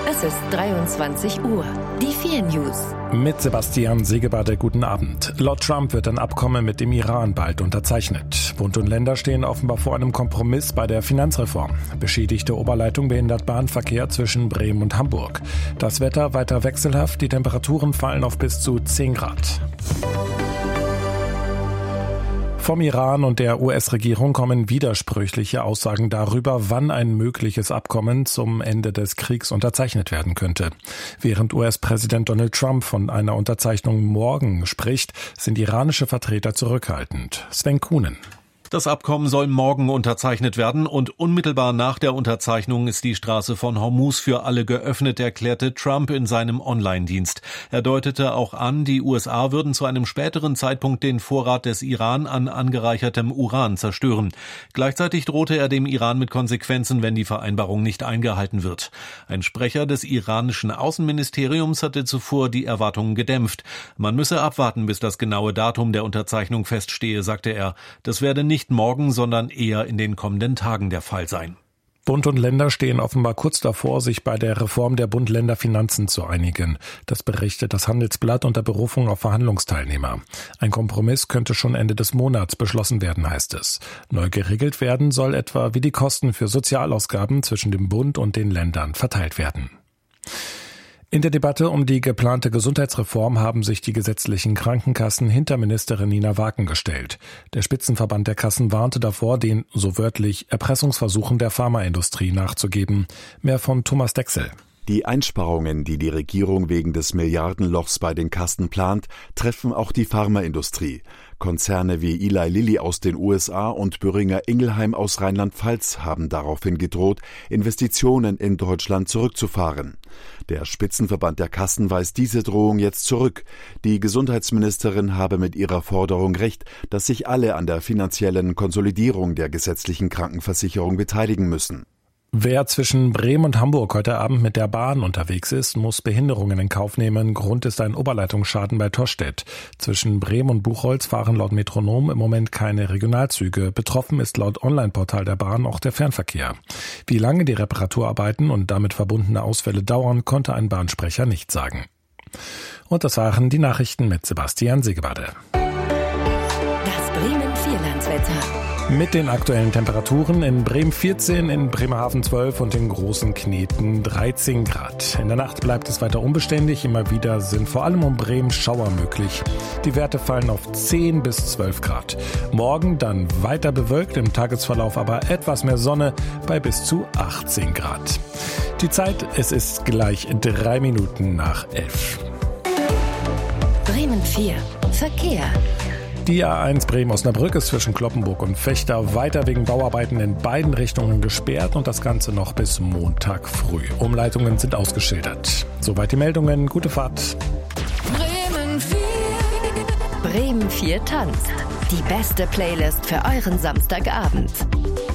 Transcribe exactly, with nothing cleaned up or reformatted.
Es ist dreiundzwanzig Uhr. Die vier News. Mit Sebastian Segebade, guten Abend. Laut Trump wird ein Abkommen mit dem Iran bald unterzeichnet. Bund und Länder stehen offenbar vor einem Kompromiss bei der Finanzreform. Beschädigte Oberleitung behindert Bahnverkehr zwischen Bremen und Hamburg. Das Wetter weiter wechselhaft, die Temperaturen fallen auf bis zu zehn Grad. Vom Iran und der U S-Regierung kommen widersprüchliche Aussagen darüber, wann ein mögliches Abkommen zum Ende des Kriegs unterzeichnet werden könnte. Während U S-Präsident Donald Trump von einer Unterzeichnung morgen spricht, sind iranische Vertreter zurückhaltend. Sven Kuhnen. Das Abkommen soll morgen unterzeichnet werden und unmittelbar nach der Unterzeichnung ist die Straße von Hormuz für alle geöffnet, erklärte Trump in seinem Online-Dienst. Er deutete auch an, die U S A würden zu einem späteren Zeitpunkt den Vorrat des Iran an angereichertem Uran zerstören. Gleichzeitig drohte er dem Iran mit Konsequenzen, wenn die Vereinbarung nicht eingehalten wird. Ein Sprecher des iranischen Außenministeriums hatte zuvor die Erwartungen gedämpft. Man müsse abwarten, bis das genaue Datum der Unterzeichnung feststehe, sagte er. Das werde nicht Nicht morgen, sondern eher in den kommenden Tagen der Fall sein. Bund und Länder stehen offenbar kurz davor, sich bei der Reform der Bund-Länder-Finanzen zu einigen. Das berichtet das Handelsblatt unter Berufung auf Verhandlungsteilnehmer. Ein Kompromiss könnte schon Ende des Monats beschlossen werden, heißt es. Neu geregelt werden soll etwa, wie die Kosten für Sozialausgaben zwischen dem Bund und den Ländern verteilt werden. In der Debatte um die geplante Gesundheitsreform haben sich die gesetzlichen Krankenkassen hinter Ministerin Nina Waken gestellt. Der Spitzenverband der Kassen warnte davor, den, so wörtlich, Erpressungsversuchen der Pharmaindustrie nachzugeben. Mehr von Thomas Dexel. Die Einsparungen, die die Regierung wegen des Milliardenlochs bei den Kassen plant, treffen auch die Pharmaindustrie. Konzerne wie Eli Lilly aus den U S A und Boehringer Ingelheim aus Rheinland-Pfalz haben daraufhin gedroht, Investitionen in Deutschland zurückzufahren. Der Spitzenverband der Kassen weist diese Drohung jetzt zurück. Die Gesundheitsministerin habe mit ihrer Forderung recht, dass sich alle an der finanziellen Konsolidierung der gesetzlichen Krankenversicherung beteiligen müssen. Wer zwischen Bremen und Hamburg heute Abend mit der Bahn unterwegs ist, muss Behinderungen in Kauf nehmen. Grund ist ein Oberleitungsschaden bei Tostedt. Zwischen Bremen und Buchholz fahren laut Metronom im Moment keine Regionalzüge. Betroffen ist laut Online-Portal der Bahn auch der Fernverkehr. Wie lange die Reparaturarbeiten und damit verbundene Ausfälle dauern, konnte ein Bahnsprecher nicht sagen. Und das waren die Nachrichten mit Sebastian Segebade. Das Bremen-Vierlandswetter. Mit den aktuellen Temperaturen in Bremen vierzehn, in Bremerhaven zwölf und in Großen Kneten dreizehn Grad. In der Nacht bleibt es weiter unbeständig. Immer wieder sind vor allem um Bremen Schauer möglich. Die Werte fallen auf zehn bis zwölf Grad. Morgen dann weiter bewölkt, im Tagesverlauf aber etwas mehr Sonne bei bis zu achtzehn Grad. Die Zeit, es ist gleich drei Minuten nach elf. Bremen vier. Verkehr. Die A eins Bremen-Osnabrück ist zwischen Cloppenburg und Vechta weiter wegen Bauarbeiten in beiden Richtungen gesperrt und das Ganze noch bis Montag früh. Umleitungen sind ausgeschildert. Soweit die Meldungen. Gute Fahrt. Bremen vier. Bremen vier tanzt. Die beste Playlist für euren Samstagabend.